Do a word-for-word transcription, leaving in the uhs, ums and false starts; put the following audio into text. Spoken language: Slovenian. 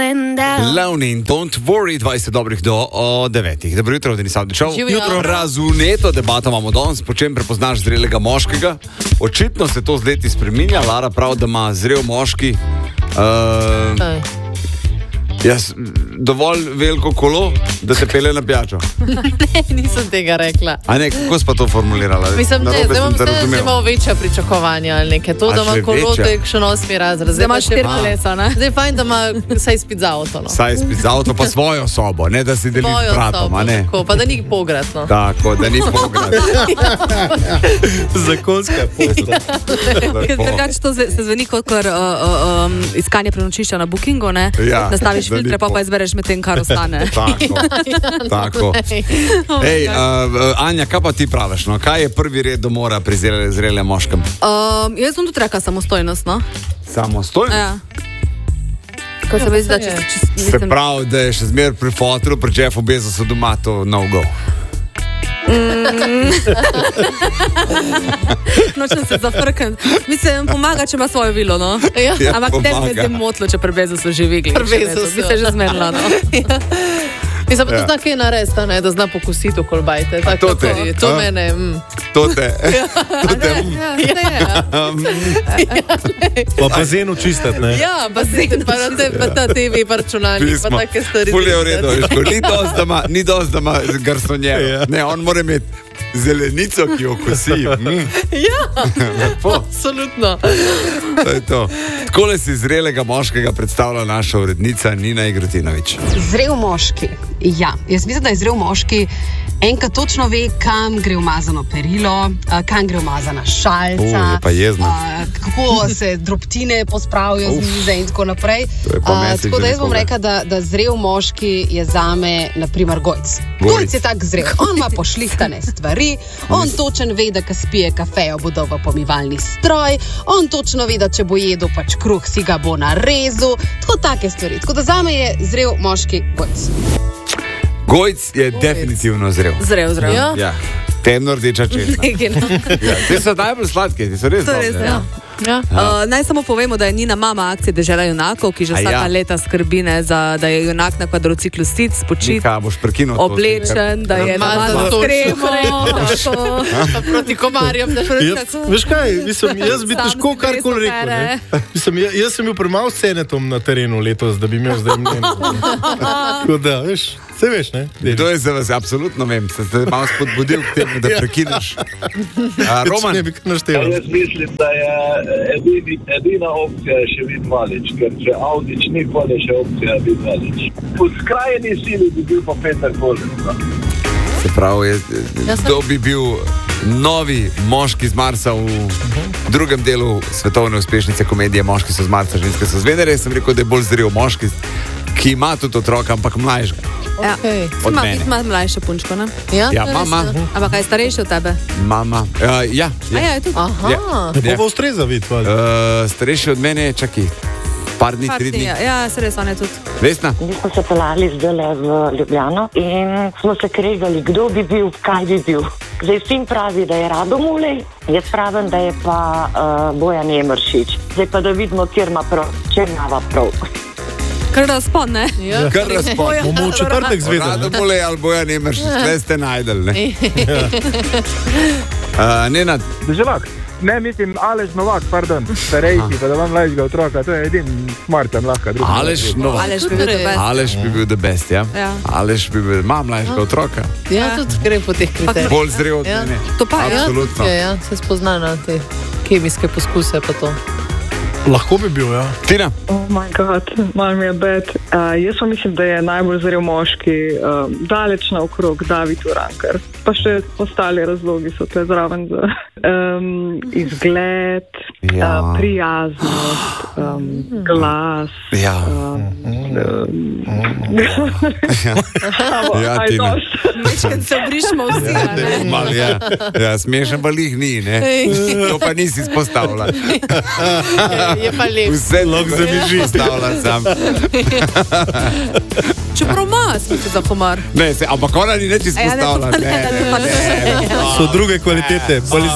Lovni in don't worry, dvajset dobrih do o, devetih. Dobro jutro, Denis Avdičov. Jutro. Razuneto debato imamo danes, po čem prepoznaš zrelega moškega. Očitno se to z leti spreminja. Lara prav, da ima zrel moški uh, jaz, dovolj veliko kolo, da se pele na pijačo. Ne, nisem tega rekla. A ne, kako si pa to formulirala? Mislim, ne, Narobe zdaj imam sem te zdaj razumel. malo večja pričakovanja ali nekaj. To, A da ima še kolo, večja? to je še osmi razred. Zdaj imaš štiri kolesa, ne? Zdaj je fajn, da ima vsaj spit za avto. No. Saj spit za avto, pa svojo sobo, ne da si deliš Mojo z bratom, sobo, a ne? tako, pa da ni pograt. No. Tako, da ni pograt. Zakonska posta. Drugače to se zveni kot kar, uh, uh, um, iskanje prenočišča na Bookingu, ne? Ja, nastaviš da ni filtre, pa po- pa izbereš med tem, kar ostane. Tako, tako. Ej, uh, Anja, kaj pa ti praviš? No? Kaj je prvi red domora pri zrele, zrele moškem? Um, jaz sem tudi rekla samostojnost, no? Samostojno? Ja. Ko se vezi, da če, če, če Se pravi, da je še zmer pri fotru, pri Jeffu Bezosu doma to no go. nočem se zafrkniti. Mislim, pomaga, če ima svojo vilo, no? Ja. Ja, Ampak ne pomaga. bi se motilo, če prebezo so živigli. Prebezo Bi so. se že zmerila, no? Mislim, pa to Ja. zna kaj narediti, ne, da zna pokusiti v kolbajte. A to te? To, to A? mene. Mm. To te. To te. Ja, ja. Um, Pa bazen čistiti, ne? Ja, pa se pa na te, pa ta T V, pa računalnik, pa pismo. take stvari. Ful je v redu, veš, ko ni dosti, da ima, ni dosti, da ima garsonjero. Ja. Ne, on mora imeti zelenico, ki jo kosi. Mm. Ja, Lepo. absolutno. To je to. Takole si zrelega moškega predstavlja naša urednica Nina Igrotinović. Zrel moški. Ja, jaz mislim, da je zrel moški enkrat točno ve, kam gre umazano perilo, a, kam gre umazana šalca, U, je pa jezna. a, kako se drobtine pospravijo z mize in tako naprej. To je pa A, message tako da za jaz bom nekoga. rekla, da, da zrel moški je zame, naprimer, Gojc. Gojc. Gojc je tak zrel. On ima pošlihtane stvari, on točen ve, da ko spije kafejo, bo dal v pomivalni stroj, on točno ve, da če bo jedel pač kruh, si ga bo narezal. Tako take stvari. Tako da zame je zrel moški Gojc. Gojc je definitivno zrel. Zrel, zrel. Ja. Ja. Temno rdeča česna. Nekaj, no. Ja, te so najbolj sladke, ti so res To je res, dobre. ja. Ja. Uh, naj samo povemo, da je Nina mama akcije Dežela junakov, ki že A vsaka ja. leta skrbi, ne, za, da je junak na kvadrociklu stic, spočit, Nika, boš prekinul to. oblečen, da je Namazan namazan s s kremo. kremo. Pa proti komarjem, da Jaz, veš kaj, mislim, jaz bi Sam težko stres karkoli rekel. Ne? Mislim, jaz, jaz sem bil premalo senetom na terenu letos, da bi imel zdaj mnenje. Tako da, veš, se veš, ne? Kdo je za vas? Absolutno vem, se te malo spodbudil k temu, da prekineš. A, Roman, Ne bi kar Ja, našteval. jaz mislim, da je edini, edina opcija je še Vid Valič, ker če Avdić ni, pol je še opcija Vid Valič. V skrajni sili bi bil pa Peter Kolec. no. se pravi, je, Ja, sem- kdo bi bil novi moški z Marsa v drugem delu svetovne uspešnice komedije Moški so z Marsa, ženske so z Venere. Jaz sem rekel, da je bolj zrel moški, ki ima tudi otroka, ampak mlajšega. Ja. Okej. Od Ima, mene. ima mlajšo punčko, ne? Ja, Ja, to je mama. res, ja. Ampak kaj je starejši od tebe? Mama. Uh, ja, A ja. ja, je tudi. Aha. Ja. Ne bo ustreza videti, ali? Uh, starejši od mene, čakaj, par dni, tri dni. Ja, ja, se res, on je tudi. Vesna? Mi smo se pelali zdaj v Ljubljano in smo se kregali, kdo bi bil, kaj bi bil. Zdaj sin pravi, da je Radomulej, jaz pravim, da je pa uh, Bojan Emeršič. Zdaj pa da vidimo, kjer ima prav, če ima prav. Kar razpon, ne? Ja. Kar razpon. Bomo v četrtek zvedeli. Rado bole ali boja nemerš, tle ste najdel, ne? Uh, Nenad, Deželak. Ne, mislim, Aleš Novak, pardon, starejši, pa da imam mlajšega otroka, to je edin smarten lahko. drugi Aleš ne. Novak. Aleš bi bil the best. Aleš bi bil the best, ja? Ja. Aleš bi bil, ima mlajšega otroka. Ja, tudi gre po teh kriterijih. Bolj zrel od Ja. mene. To pa je. Absolutno. Ja, ja, se spozna na te kemijske poskuse pa to. Lahko bi bil, ja. Tina, Oh moj bog, malo mi je bed. Uh, jaz pa mislim, da je najbolj zrel moški um, daleč naokrog David Urankar. Pa še ostali razlogi so te zraven za um, izgled, Ja. uh, prijaznost, um, glas. ja, ja, Aj, Tina. dosti. Večkrat se obrišmo vsi, a ne? Mal, ja, ja, smešen pa lih ni, ne? To pa nisi izpostavila. Je pa lep. Vse lahko zamiži. Izpostavila sam. Čeprav ima smisel za humor. Ne, se, ampak ona ni nič izpostavila. ne, Ne, ne, ne, ne, ne, ne. So druge kvalitete. Bolj